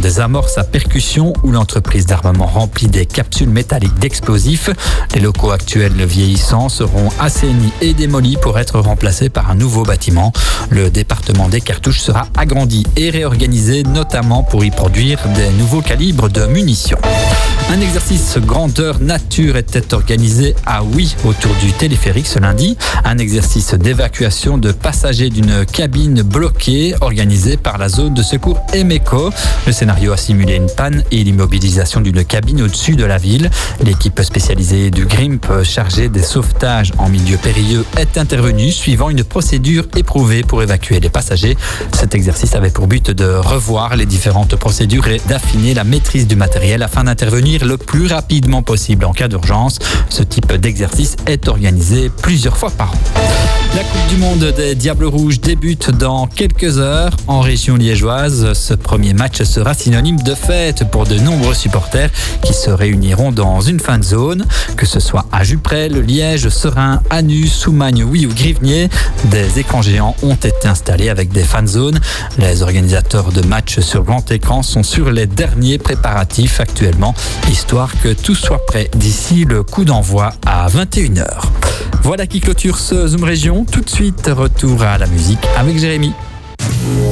des amorces à percussion où l'entreprise d'armement remplit des capsules métalliques d'explosifs. Les locaux actuels vieillissants seront assainis et démolis pour être remplacés par un nouveau bâtiment. Le département des cartouches sera agrandi et réorganisé, notamment pour y produire des nouveaux calibres de munitions. Un exercice grandeur nature était organisé à Oui autour du téléphérique ce lundi. Un exercice d'évacuation de passagers d'une cabine bloquée organisé par la zone de secours Emeco. Le scénario a simulé une panne et l'immobilisation d'une cabine au-dessus de la ville. L'équipe spécialisée du GRIMP chargée des sauvetages en milieu périlleux est intervenue suivant une procédure éprouvée pour évacuer les passagers. Cet exercice avait pour but de revoir les différentes procédures et d'affiner la maîtrise du matériel afin d'intervenir le plus rapidement possible en cas d'urgence. Ce type d'exercice est organisé plusieurs fois par an. La Coupe du Monde des Diables Rouges débute dans quelques heures en région liégeoise. Ce premier match sera synonyme de fête pour de nombreux supporters qui se réuniront dans une fan zone. Que ce soit à Juprel, Liège, Serein, Anu, Soumagne, ou Grivnier, des écrans géants ont été installés avec des fan zones. Les organisateurs de matchs sur grand écran sont sur les derniers préparatifs actuellement, histoire que tout soit prêt d'ici le coup d'envoi à 21h. Voilà qui clôture ce Zoom Région. Tout de suite, retour à la musique avec Jérémy.